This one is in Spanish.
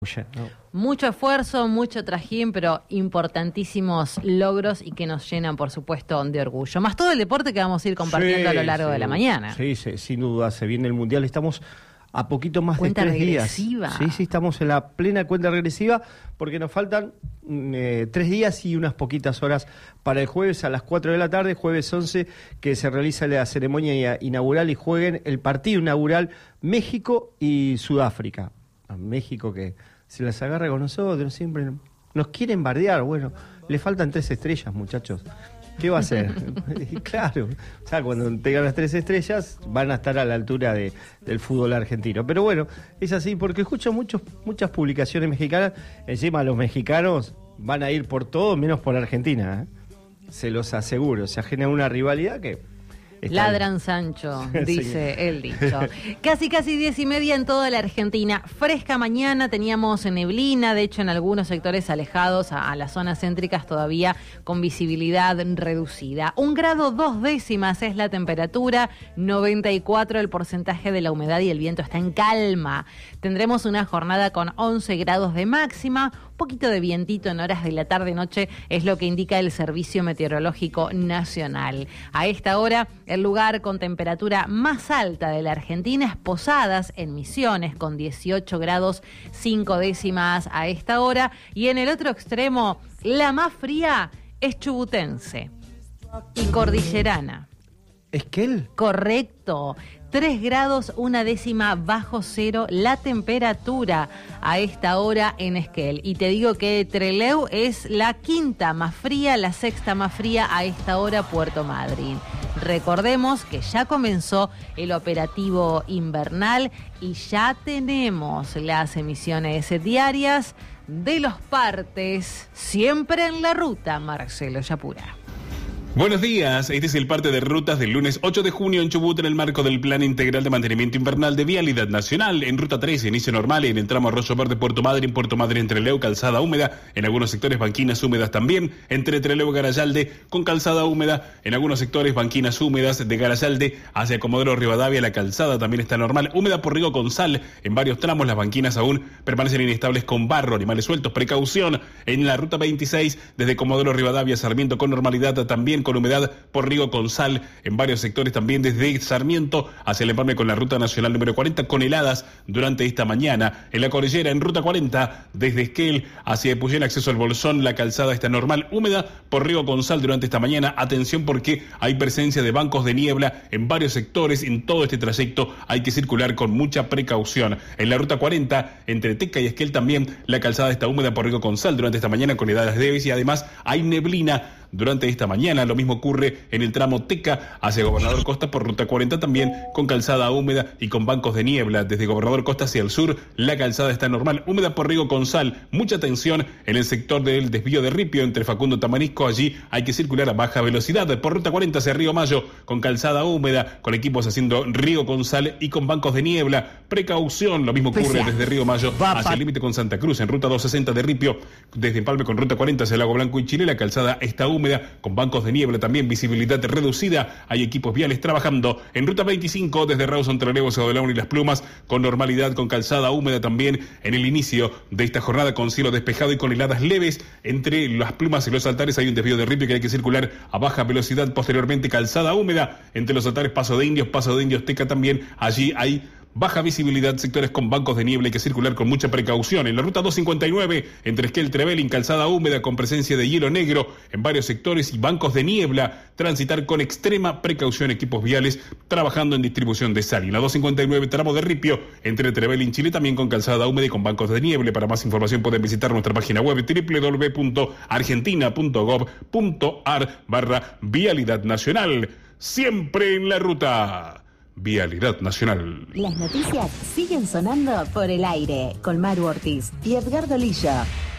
No. Mucho esfuerzo, mucho trajín, pero importantísimos logros y que nos llenan, por supuesto, de orgullo. Más todo el deporte que vamos a ir compartiendo a lo largo de la mañana. Sí, sin duda, se viene el Mundial. Estamos a poquito más cuenta de 3 regresiva. días. Sí, estamos en la plena cuenta regresiva porque nos faltan 3 días y unas poquitas horas para el jueves a las 4 de la tarde, jueves 11, que se realiza la ceremonia inaugural y jueguen el partido inaugural México y Sudáfrica. México que se las agarra con nosotros, siempre nos quieren bardear. Bueno, le faltan 3 estrellas, muchachos. ¿Qué va a hacer? Claro, o sea, cuando tengan las 3 estrellas van a estar a la altura del fútbol argentino. Pero bueno, es así, porque escucho muchas publicaciones mexicanas. Encima los mexicanos van a ir por todo menos por Argentina, ¿eh? Se los aseguro. Se genera una rivalidad que... Ladran Sancho, dice sí. El dicho. Casi 10:30 en toda la Argentina. Fresca mañana, teníamos neblina, de hecho en algunos sectores alejados a las zonas céntricas todavía con visibilidad reducida. 1 grado 2 décimas es la temperatura, 94 el porcentaje de la humedad y el viento está en calma. Tendremos una jornada con 11 grados de máxima, un poquito de vientito en horas de la tarde-noche es lo que indica el Servicio Meteorológico Nacional. A esta hora, el lugar con temperatura más alta de la Argentina es Posadas, en Misiones, con 18 grados 5 décimas a esta hora. Y en el otro extremo, la más fría es Chubutense y Cordillerana. ¿Esquel? Correcto. 3 grados 1 décima bajo cero la temperatura a esta hora en Esquel. Y te digo que Trelew es la 5ª más fría, la 6ª más fría a esta hora Puerto Madryn. Recordemos que ya comenzó el operativo invernal y ya tenemos las emisiones diarias de los partes, siempre en la ruta, Marcelo Yapura. Buenos días, este es el parte de rutas del lunes 8 de junio en Chubut en el marco del Plan Integral de Mantenimiento Invernal de Vialidad Nacional. En Ruta 13, inicio normal en el tramo Arroyo Verde, Puerto Madryn, Trelew, calzada húmeda, en algunos sectores banquinas húmedas también, entre Trelew y Garayalde con calzada húmeda, en algunos sectores banquinas húmedas de Garayalde hacia Comodoro Rivadavia, la calzada también está normal, húmeda por Rigo con sal, en varios tramos las banquinas aún permanecen inestables con barro, animales sueltos, precaución. En la Ruta 26, desde Comodoro Rivadavia, Sarmiento con normalidad también, con humedad por Rigo con sal en varios sectores también desde Sarmiento hacia el empalme con la ruta nacional número 40 con heladas durante esta mañana. En la cordillera en ruta 40 desde Esquel hacia Epuyén acceso al Bolsón la calzada está normal húmeda por Rigo con sal durante esta mañana. Atención porque hay presencia de bancos de niebla en varios sectores. En todo este trayecto hay que circular con mucha precaución. En la ruta 40 entre Teca y Esquel también la calzada está húmeda por Rigo con sal durante esta mañana con heladas leves y además hay neblina durante esta mañana. Lo mismo ocurre en el tramo Teca hacia Gobernador Costa por ruta 40 también con calzada húmeda y con bancos de niebla. Desde Gobernador Costa hacia el sur la calzada está normal, húmeda por Rigo con sal. Mucha tensión en el sector del desvío de Ripio entre Facundo Tamarisco. Allí hay que circular a baja velocidad por ruta 40 hacia Río Mayo con calzada húmeda, con equipos haciendo Rigo con sal y con bancos de niebla. Precaución, lo mismo ocurre desde Río Mayo hacia el límite con Santa Cruz en ruta 260 de Ripio. Desde Empalme con ruta 40 hacia Lago Blanco y Chile la calzada está húmeda con bancos de niebla también, visibilidad reducida. Hay equipos viales trabajando en ruta 25 desde Rawson, Trelew, Saudelaun y Las Plumas con normalidad, con calzada húmeda también en el inicio de esta jornada con cielo despejado y con heladas leves. Entre Las Plumas y los Altares hay un desvío de Ripio que hay que circular a baja velocidad. Posteriormente calzada húmeda entre los Altares, Paso de Indios Teca también. Allí hay baja visibilidad, sectores con bancos de niebla, hay que circular con mucha precaución. En la ruta 259, entre Esquel, Trevelin, calzada húmeda con presencia de hielo negro en varios sectores y bancos de niebla, transitar con extrema precaución, equipos viales trabajando en distribución de sal. Y en la 259, tramo de Ripio, entre Trevelin, Chile, también con calzada húmeda y con bancos de niebla. Para más información pueden visitar nuestra página web www.argentina.gov.ar/Vialidad Nacional. Siempre en la ruta. Vialidad Nacional. Las noticias siguen sonando por el aire con Maru Ortiz y Edgardo Lillo.